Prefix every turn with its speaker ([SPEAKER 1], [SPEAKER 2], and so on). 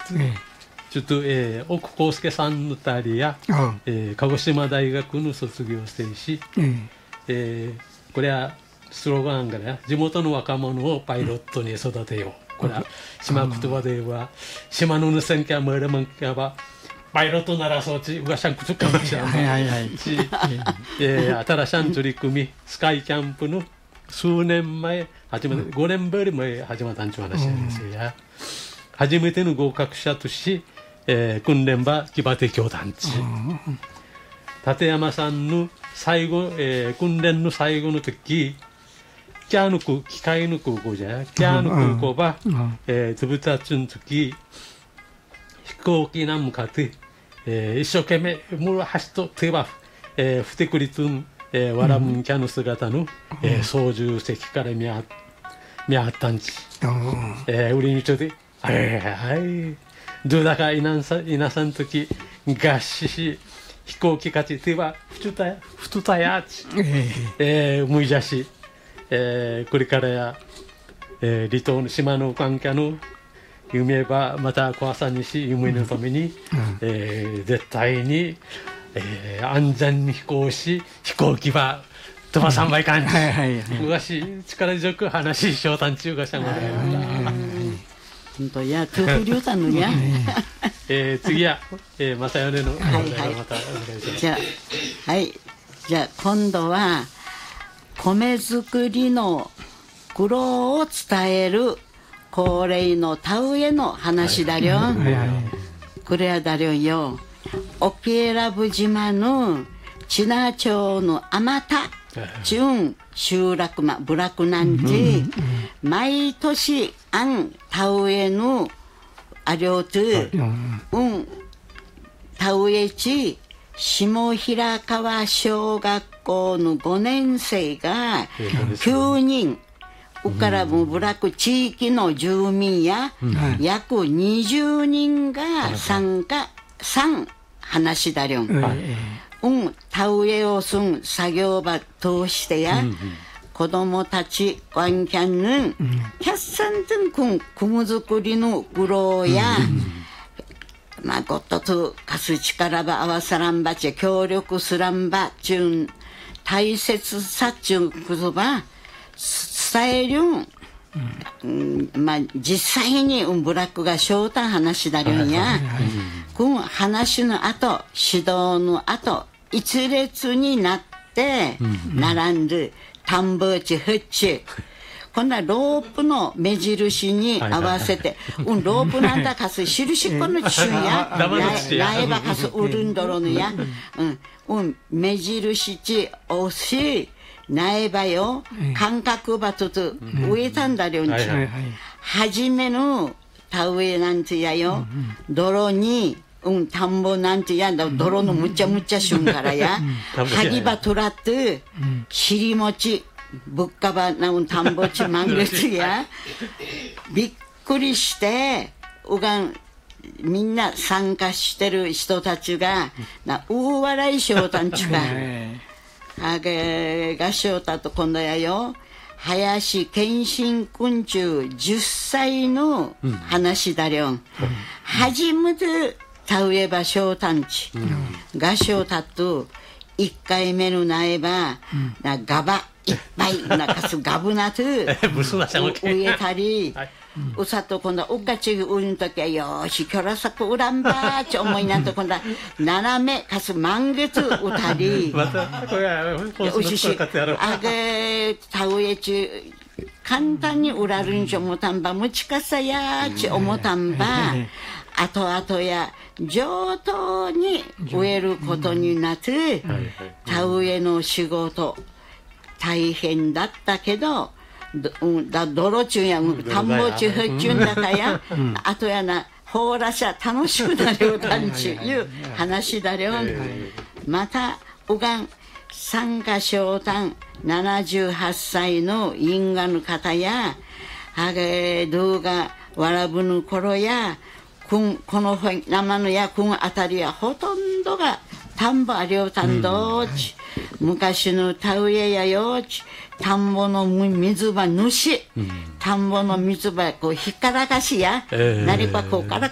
[SPEAKER 1] ちょっと、奥康介さんの2人や、鹿児島大学の卒業生し、これはスローガンがね、地元の若者をパイロットに育てよう。これは島言葉では、島のぬせんきゃ、ムールマンキャバ、パイロットならそうち、うがしゃんくつかもしれないし、新しい取り組み、スカイキャンプの数年前、5年ぶり前始まったんちゅう話なんですよ。初めての合格者とし、訓練は騎馬手教団地。立山さんの最後、訓練の最後の時、キャーの空、機械の空港じゃ、キャーの空港は、つぶたつの時、飛行機に向かって、一生懸命、もう走っと手は、ふてくりつん、わらむんキャの姿の、操縦席から見あったんち。売りにちょで、はい。どうだかいなさんとき、合死し、飛行機勝ち手はふとたやち。むいじゃし、これからや、離島の島の関係の夢はまた小朝にし、夢のために、絶対に、安全に飛行し、飛行機は飛ばさんばいかんち。昔、力強く話ししようたんちゅうがしゃんがだよな。
[SPEAKER 2] 本当や、トゥフリューさんのや。
[SPEAKER 1] 次は、正米の、またお願いします。
[SPEAKER 2] じゃあ、今度は、米作りの苦労を伝える恒例の田植えの話だりょん。これはだりょんよ。沖永良部島の知名町の天田中集落部落なんて、毎年田植えのありょうと、田植え地下平川小学校の5年生が9人、うからも部落地域の住民や約20人が参加話だりょん。田植えをすん作業場通してや、子供たちワンキャンヌンキャッサントン米作りの苦労や、ゴットとかす力ば合わさらんばち協力すらんばちゅん大切さちゅんことば伝えるん。実際に部落がしょうた話だりょんや、話の後指導の後一列になって並んで田んぼちふっちこんなロープの目印に合わせて、ロープなんだかす印この中やライバかすうるんどろのや、目印ち押し苗場よ、感覚ばとと植えたんだりょんち。初めの田植えなんてやよ、泥に、田んぼなんてや、泥のむちゃむちゃしゅんからや、萩ばとらって、尻餅、ぶっかばな田んぼちまんげつや、びっくりして、みんな参加してる人たちが、大笑いしようたんちか。がしょうたと今度やよ、林健信君中10歳の話だりょん。初めて田植えばしょうたんち。がしょうたと1回目の苗ば、ガバいっぱいかすガブナと植えたり、うさと今度おっかちうるんときはよーしキョラサクうらんばーち思いなんと今度は斜めかす満月うたりうししあげ田植え中簡単にうらるんち思たんばむちかさやーち思たんばあとあとや上等に植えることになって田植えの仕事大変だったけど泥中や田んぼ中ふっちゅんだかや、あとやなほうらしゃ楽しくなるたんちいう話だよ。また参加賞単78歳の因果の方や動画わらぶの頃やこの生のやあたりやほとんどが田んぼありょうたんどち、昔の田植えやよち、田んぼの水場主、田んぼの水場こうひっからかしや、なりばこうから